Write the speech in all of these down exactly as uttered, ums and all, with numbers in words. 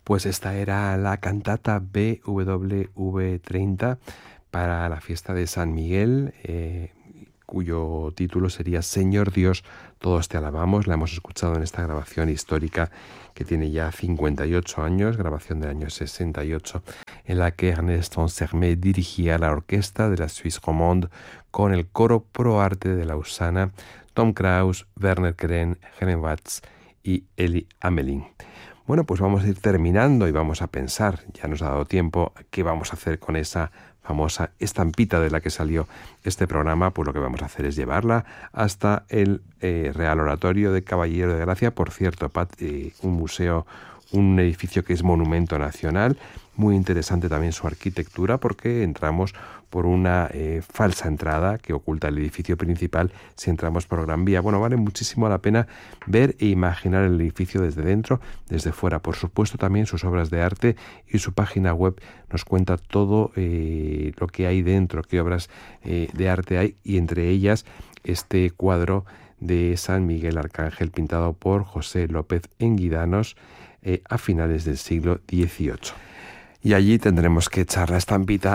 Pues esta era la cantata B W V treinta para la fiesta de San Miguel, eh, cuyo título sería Señor Dios, todos te alabamos. La hemos escuchado en esta grabación histórica que tiene ya cincuenta y ocho años, grabación del año sesenta y ocho, en la que Ernest Ansermet dirigía la orquesta de la Suisse Romande con el coro pro arte de Lausana, Tom Kraus, Werner Kren, Helen Watts y Elie Hamelin. Bueno, pues vamos a ir terminando y vamos a pensar, ya nos ha dado tiempo, qué vamos a hacer con esa famosa estampita de la que salió este programa. Pues lo que vamos a hacer es llevarla hasta el eh, Real Oratorio de Caballero de Gracia, por cierto, Pat, eh, un museo, un edificio que es monumento nacional, muy interesante también su arquitectura, porque entramos por una eh, falsa entrada que oculta el edificio principal si entramos por Gran Vía. Bueno, vale muchísimo la pena ver e imaginar el edificio desde dentro, desde fuera. Por supuesto, también sus obras de arte y su página web nos cuenta todo eh, lo que hay dentro, qué obras eh, de arte hay, y entre ellas este cuadro de San Miguel Arcángel pintado por José López Enguidanos eh, a finales del siglo dieciocho. Y allí tendremos que echar la estampita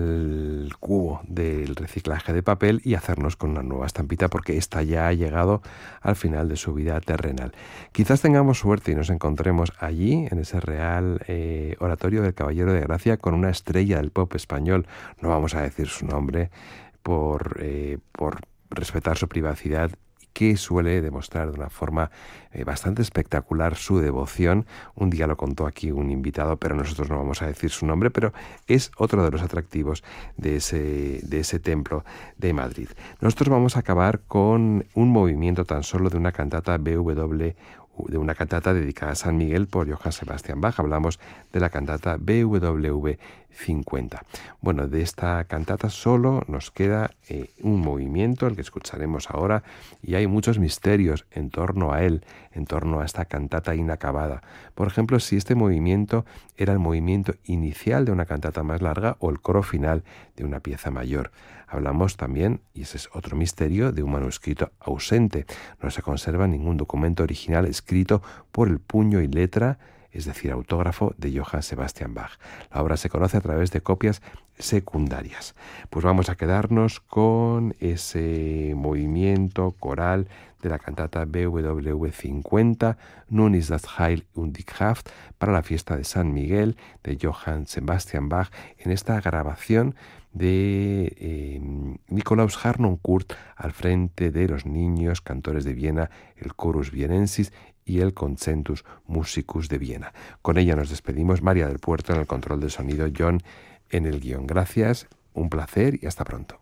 al cubo del reciclaje de papel y hacernos con una nueva estampita, porque esta ya ha llegado al final de su vida terrenal. Quizás tengamos suerte y nos encontremos allí, en ese Real eh, Oratorio del Caballero de Gracia, con una estrella del pop español. No vamos a decir su nombre por, eh, por respetar su privacidad, que suele demostrar de una forma eh, bastante espectacular su devoción. Un día lo contó aquí un invitado, pero nosotros no vamos a decir su nombre, pero es otro de los atractivos de ese, de ese templo de Madrid. Nosotros vamos a acabar con un movimiento tan solo de una cantata B W, de una cantata dedicada a San Miguel por Johann Sebastian Bach. Hablamos de la cantata B W V cincuenta. Bueno, de esta cantata solo nos queda eh, un movimiento, el que escucharemos ahora, y hay muchos misterios en torno a él, en torno a esta cantata inacabada. Por ejemplo, si este movimiento era el movimiento inicial de una cantata más larga o el coro final de una pieza mayor. Hablamos también, y ese es otro misterio, de un manuscrito ausente. No se conserva ningún documento original escrito por el puño y letra, es decir, autógrafo de Johann Sebastian Bach. La obra se conoce a través de copias secundarias. Pues vamos a quedarnos con ese movimiento coral de la cantata B W V cincuenta, Nun ist das Heil und die Kraft, para la fiesta de San Miguel de Johann Sebastian Bach, en esta grabación de eh, Nikolaus Harnoncourt al frente de los niños cantores de Viena, el Chorus Vienensis y el Concentus Musicus de Viena. Con ella nos despedimos. María del Puerto en el control de sonido, John en el guión. Gracias, un placer y hasta pronto.